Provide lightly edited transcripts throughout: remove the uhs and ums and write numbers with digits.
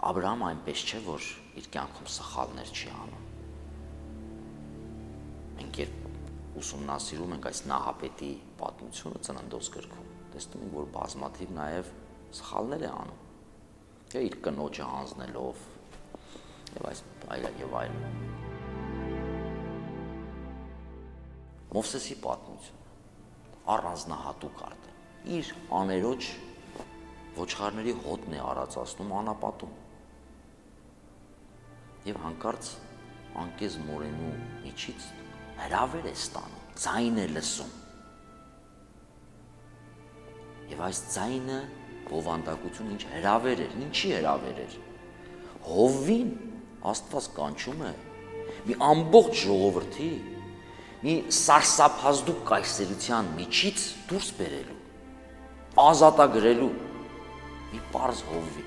Աբրահամը այնպես չէ, որ իր կյանքում սխալներ չի անում։ Մենք երբ ուսումնասիրում ենք այս Նահապետի պատմությունը Ծննդոց գրքում, տեսնում ենք, որ բազմաթիվ նաև սխալներ է անում։ Թե իր կնոջը հանձնելով եւ այլն։ Մովսեսի պատմությունը առանձնահատուկ արդ է։ Իր աներոջ ոչխարների հոտն է արածացնում անապատում։ Եվ հանկարծ անկեզ մորենու միջից հրավեր է ստանում, ձայն է լսում։ Եվ այս ձայնը բովանդակություն ինչ հրավեր էր, ինչի հրավեր էր։ Հովվին Աստված կանչում է մի ամբողջ ժողովրդի, մի սարսափազդու կայսերության միջից դուրս բերելու, ազատագրելու մի պարզ հովվի։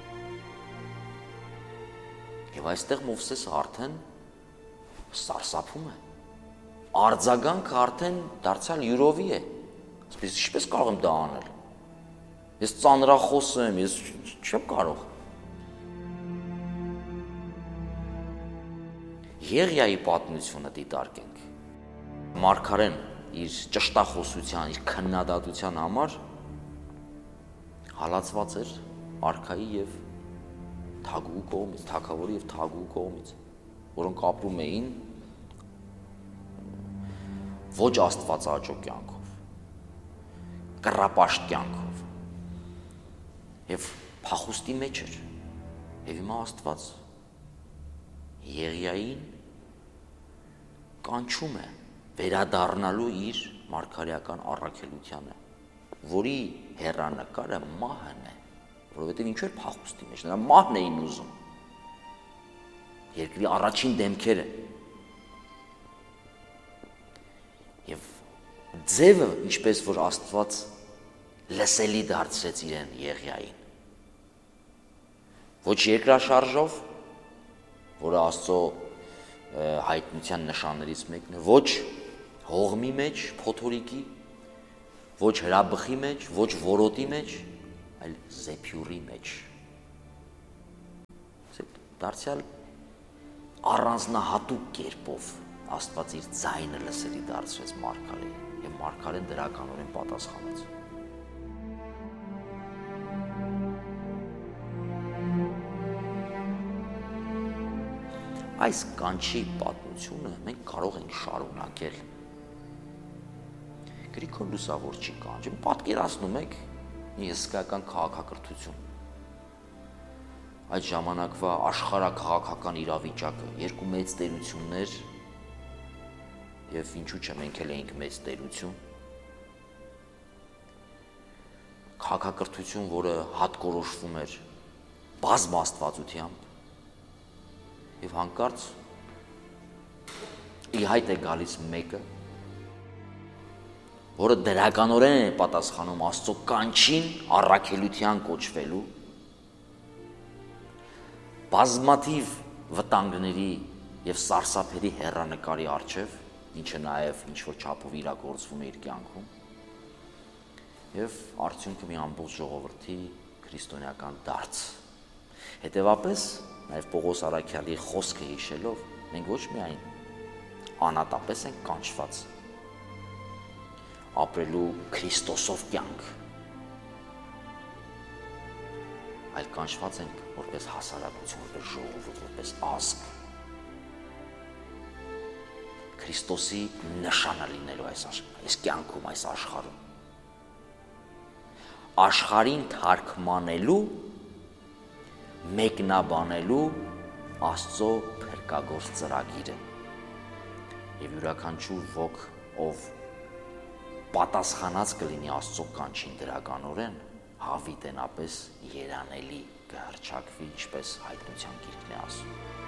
Եվ այստեղ Մովսեսը արդեն սարսափում է, արձագանքը արդեն դարձյալ յուրովի է, ասես ինչպես կարող եմ դա անել, ես ծանրախոս եմ, ես չեմ կարող։ Եղիայի պատմությունը դիտարկենք, մարգարեն իր ճշտախոսության, իր քննադատության համար հալածված էր արքայի և թագուհու կողմից, թագավորի և թագուհու կողմից, որոնք ապրում էին ոչ աստվածաաճո կյանքով, կռապաշտ կյանքով և փախուստի մեջ էր։ Եվ հիմա Աստված Եղիային կանչում է վերադառնալու իր մարգարեական առաքելությանը, որի հեռանկարը մահն է, որովհետև ինչու էր փախուստի մեջ, նրա մահն էին ուզում, երկրի առաջին դեմքերը։ Եվ ձևը, ինչպես որ Աստված լսելի դարձրեց իրեն Եղիային, ոչ երկրաշարժով, որը Աստծո հայտնության նշաններից մեկն է, ոչ հողմի մեջ, փոթորիկի, ոչ հրաբխի մեջ, ոչ որոտի մեջ, այլ զեփյուրի մեջ։ Դարձյալ առանձնահատուկ կերպով Աստված իր ձայնը լսելի դարձրեց մարգարեին, եւ մարգարեն դրականորեն պատասխանեց։ Այս կանչի պատմությունը մենք կարող ենք շարունակել։ Գրիգոր Լուսավորչի կանչը, պատկերացնում եք մի հսկայական քաղաքակրթություն։ Այդ ժամանակվա աշխարհաքաղաքական իրավիճակը, երկու մեծ տերություններ, եւ ինչու՞ չէ, մենք էլ էինք մեծ տերություն։ Քաղաքակրթություն, որը հատկորոշվում էր բազմաստվածությամբ, եւ հանկարծ ի հայտ է գալիս մեկը, որը դրականորեն է պատասխանում Աստծո կանչին առաքելության կոչվելու, բազմաթիվ վտանգների եւ սարսափերի հեռանկարի առջև, ինչը նաեւ ինչ-որ չափով իրագործվում է իր կյանքում, եւ արդյունքը մի ամբողջ ժողովրդի քրիստոնեական դարձ։ Հետևաբար, նաեւ Պողոս Առաքյալի խոսքը հիշելով, մենք ոչ միայն անատապես ենք կանչված ապրելու Քրիստոսով կյանք, այլ կանչված ենք որպես հասարակություն, որպես ժողովուրդ, որպես ազգ, Քրիստոսի նշանը լինելու այս կյանքում, այս աշխարհում, աշխարհին թարգմանելու, մեկնաբանելու Աստծո փրկագործ ծրագիրը, եւ յուրաքանչյուր ոք, ով պատասխանած կլինի Աստծո կանչին դրականորեն, հավիտենապես երանելի կհռչակվի, ինչպես հայտնության գիրքն է ասում։